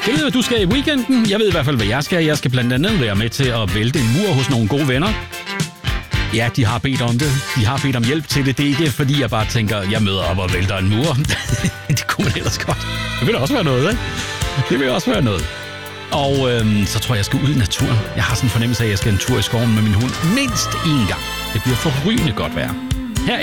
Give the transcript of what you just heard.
Jeg ved, hvad du skal i weekenden. Jeg ved i hvert fald, hvad jeg skal. Jeg skal blandt andet være med til at vælte en mur hos nogle gode venner. Ja, de har bedt om det. De har bedt om hjælp til det. Det er ikke, fordi jeg bare tænker, jeg møder op og vælter en mur. Det kunne man ellers godt. Det vil også være noget, ikke? Det vil også være noget. Og så tror jeg, jeg skal ud i naturen. Jeg har sådan en fornemmelse af, at jeg skal en tur i skoven med min hund mindst én gang. Det bliver forrygende godt vejr.